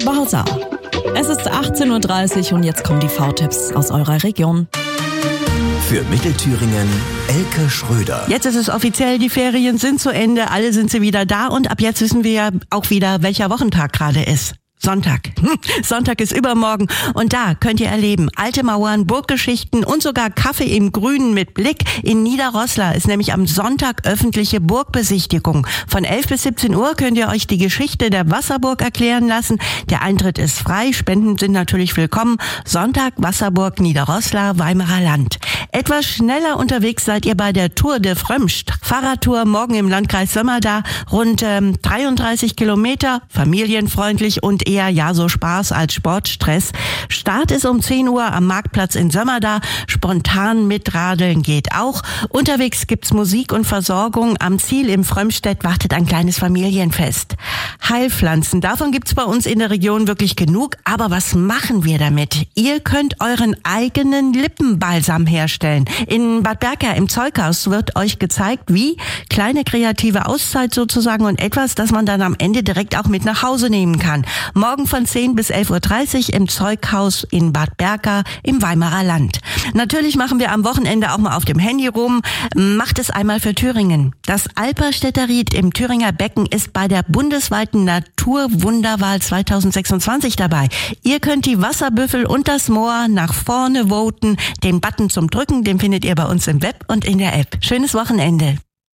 Antenne Bausa. Es ist 18.30 Uhr und jetzt kommen die V-Tipps aus eurer Region. Für Mittelthüringen Elke Schröder. Jetzt ist es offiziell, die Ferien sind zu Ende, alle sind sie wieder da und ab jetzt wissen wir ja auch wieder, welcher Wochentag gerade ist. Sonntag. Sonntag ist übermorgen und da könnt ihr erleben alte Mauern, Burggeschichten und sogar Kaffee im Grünen mit Blick. In Niederroßla ist nämlich am Sonntag öffentliche Burgbesichtigung. Von 11 bis 17 Uhr könnt ihr euch die Geschichte der Wasserburg erklären lassen. Der Eintritt ist frei, Spenden sind natürlich willkommen. Sonntag Wasserburg Niederroßla, Weimarer Land. Etwas schneller unterwegs seid ihr bei der Tour de Frömst. Fahrradtour morgen im Landkreis Sömmerda, rund 33 Kilometer, familienfreundlich und eher so Spaß als Sportstress. Start ist um 10 Uhr am Marktplatz in Sömmerda. Spontan mitradeln geht auch. Unterwegs gibt's Musik und Versorgung. Am Ziel im Frömstedt wartet ein kleines Familienfest. Heilpflanzen, davon gibt's bei uns in der Region wirklich genug. Aber was machen wir damit? Ihr könnt euren eigenen Lippenbalsam herstellen. In Bad Berka im Zeughaus wird euch gezeigt, wie kleine kreative Auszeit sozusagen und etwas, das man dann am Ende direkt auch mit nach Hause nehmen kann. Morgen von 10 bis 11.30 Uhr im Zeughaus in Bad Berka im Weimarer Land. Natürlich machen wir am Wochenende auch mal auf dem Handy rum. Macht es einmal für Thüringen. Das Alperstädter Ried im Thüringer Becken ist bei der bundesweiten Naturwunderwahl 2026 dabei. Ihr könnt die Wasserbüffel und das Moor nach vorne voten. Den Button zum Drücken, den findet ihr bei uns im Web und in der App. Schönes Wochenende.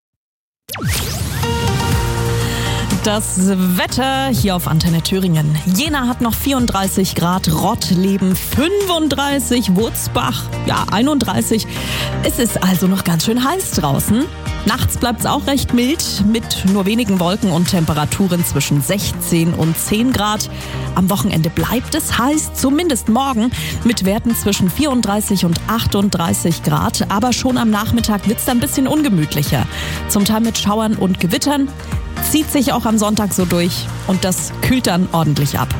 Das Wetter hier auf Antenne Thüringen. Jena hat noch 34 Grad, Rottleben 35, Wurzbach 31. Es ist also noch ganz schön heiß draußen. Nachts bleibt es auch recht mild mit nur wenigen Wolken und Temperaturen zwischen 16 und 10 Grad. Am Wochenende bleibt es heiß, zumindest morgen, mit Werten zwischen 34 und 38 Grad. Aber schon am Nachmittag wird es dann ein bisschen ungemütlicher. Zum Teil mit Schauern und Gewittern. Zieht sich auch am Sonntag so durch und das kühlt dann ordentlich ab.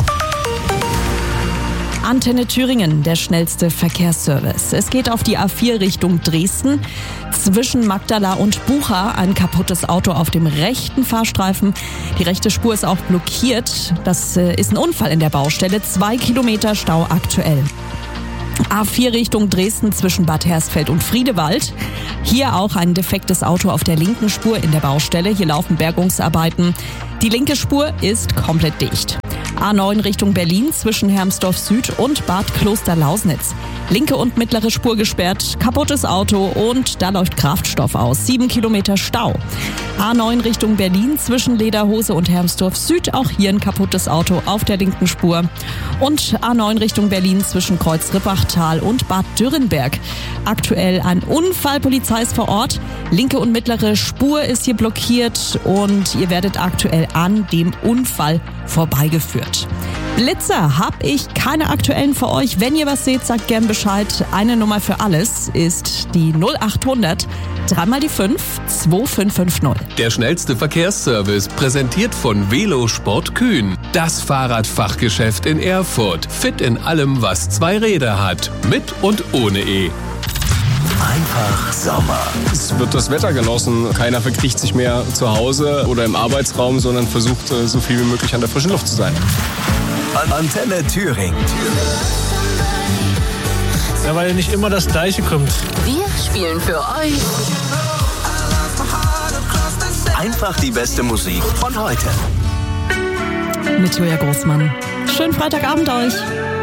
Antenne Thüringen, der schnellste Verkehrsservice. Es geht auf die A4 Richtung Dresden. Zwischen Magdala und Bucha ein kaputtes Auto auf dem rechten Fahrstreifen. Die rechte Spur ist auch blockiert. Das ist ein Unfall in der Baustelle. 2 Kilometer Stau aktuell. A4 Richtung Dresden zwischen Bad Hersfeld und Friedewald. Hier auch ein defektes Auto auf der linken Spur in der Baustelle. Hier laufen Bergungsarbeiten. Die linke Spur ist komplett dicht. A9 Richtung Berlin zwischen Hermsdorf Süd und Bad Klosterlausnitz. Linke und mittlere Spur gesperrt, kaputtes Auto und da läuft Kraftstoff aus. 7 Kilometer Stau. A9 Richtung Berlin zwischen Lederhose und Hermsdorf Süd. Auch hier ein kaputtes Auto auf der linken Spur. Und A9 Richtung Berlin zwischen Kreuz-Rippachtal und Bad Dürrenberg. Aktuell ein Unfall, Polizei ist vor Ort. Linke und mittlere Spur ist hier blockiert und ihr werdet aktuell an dem Unfall vorbeigeführt. Blitzer habe ich keine aktuellen für euch. Wenn ihr was seht, sagt gern Bescheid. Eine Nummer für alles ist die 0800 3 mal die 5 2550. Der schnellste Verkehrsservice präsentiert von Velosport Kühn. Das Fahrradfachgeschäft in Erfurt. Fit in allem, was 2 Räder hat. Mit und ohne E. Einfach Sommer. Es wird das Wetter genossen. Keiner verkriecht sich mehr zu Hause oder im Arbeitsraum, sondern versucht, so viel wie möglich an der frischen Luft zu sein. Antenne Thüringen. Ja, weil nicht immer das Gleiche kommt. Wir spielen für euch Einfach die beste Musik von heute. Mit Julia Großmann. Schönen Freitagabend euch.